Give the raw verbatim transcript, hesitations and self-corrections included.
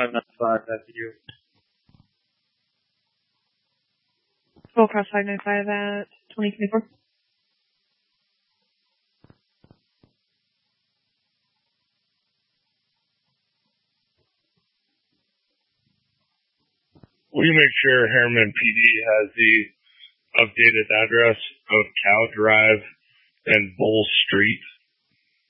five nine five, that's you. Full cross five nine five at twenty twenty-four. Will you make sure Harriman P D has the updated address of Cow Drive and Bull Street